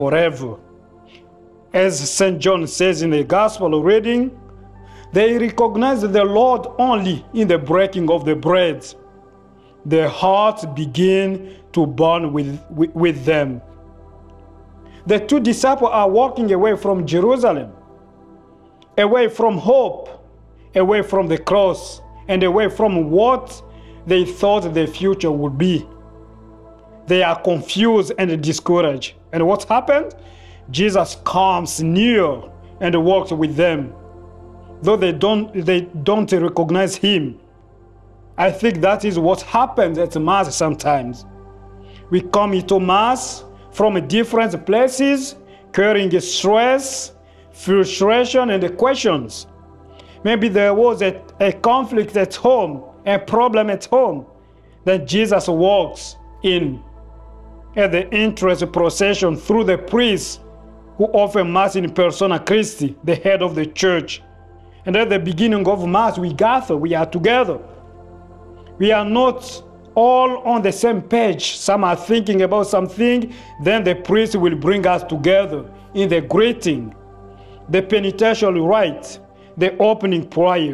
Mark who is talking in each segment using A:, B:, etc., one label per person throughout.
A: forever. As St. John says in the Gospel reading, they recognized the Lord only in the breaking of the bread. Their hearts begin to burn with them. The two disciples are walking away from Jerusalem, away from hope, away from the cross, and away from what they thought their future would be. They are confused and discouraged. And what happened? Jesus comes near and walks with them, though they don't recognize him. I think that is what happens at Mass sometimes. We come into Mass from different places, carrying stress, frustration, and questions. Maybe there was a conflict at home, a problem at home, that Jesus walks in at the entrance procession through the priests who offer Mass in persona Christi, the head of the church. And at the beginning of Mass, we gather, we are together. We are not all on the same page. Some are thinking about something, then the priest will bring us together in the greeting, the penitential rite, the opening prayer.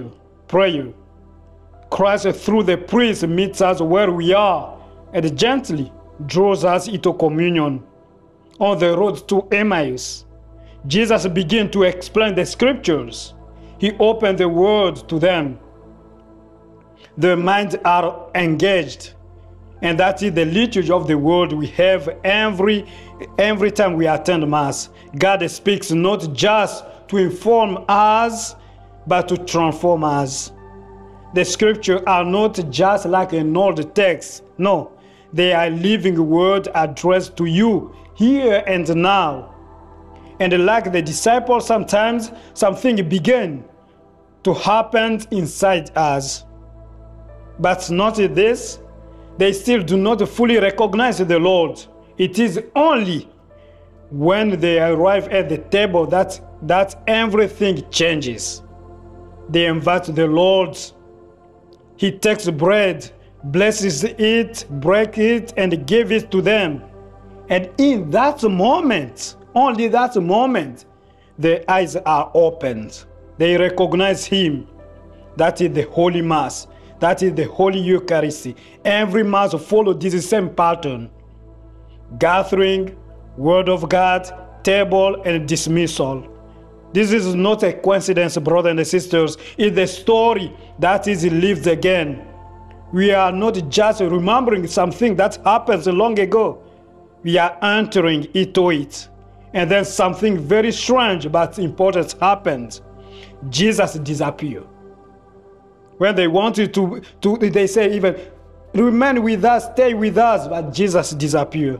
A: Christ, through the priest, meets us where we are and gently draws us into communion. On the road to Emmaus, Jesus began to explain the scriptures. He opened the word to them. Their minds are engaged. And that is the liturgy of the word we have every time we attend Mass. God speaks not just to inform us, but to transform us. The scriptures are not just like an old text. No, they are living word addressed to you here and now. And like the disciples, sometimes something began to happen inside us. But not this, they still do not fully recognize the Lord. It is only when they arrive at the table that everything changes. They invite the Lord. He takes bread, blesses it, breaks it, and gives it to them. And in that moment, only that moment, their eyes are opened. They recognize him. That is the Holy Mass. That is the Holy Eucharist. Every Mass follows this same pattern. Gathering, Word of God, table, and dismissal. This is not a coincidence, brothers and sisters. It's the story that is lived again. We are not just remembering something that happened long ago. We are entering into it. And then something very strange but important happened. Jesus disappeared. When they wanted to they say even, remain with us, stay with us, but Jesus disappeared.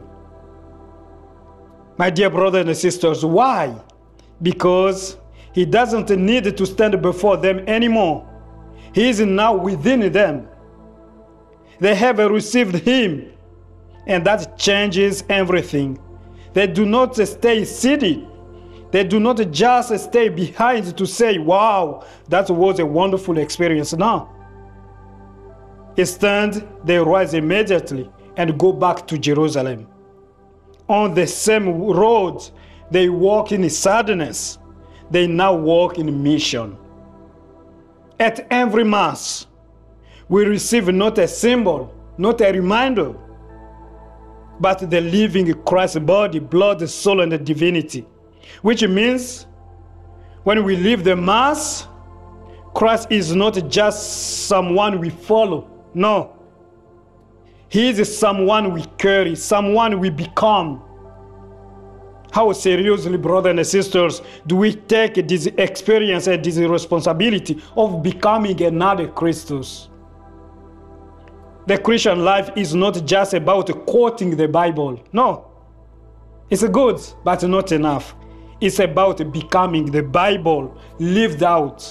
A: My dear brothers and sisters, why? Because he doesn't need to stand before them anymore. He is now within them. They have received him, and that changes everything. They do not stay seated. They do not just stay behind to say, wow, that was a wonderful experience. No. Instead, they rise immediately and go back to Jerusalem. On the same road, they walk in sadness. They now walk in mission. At every Mass, we receive not a symbol, not a reminder, but the living Christ's body, blood, soul, and divinity. Which means when we leave the Mass, Christ is not just someone we follow. No. He is someone we carry, someone we become. How seriously, brothers and sisters, do we take this experience and this responsibility of becoming another Christus? The Christian life is not just about quoting the Bible. No. It's good, but not enough. It's about becoming the Bible lived out.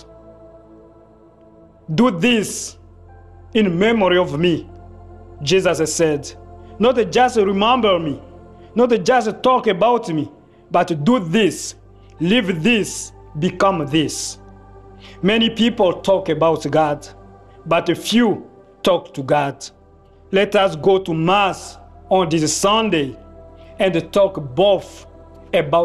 A: Do this in memory of me, Jesus said. Not just remember me, not just talk about me, but do this, live this, become this. Many people talk about God, but few talk to God. Let us go to Mass on this Sunday and talk both about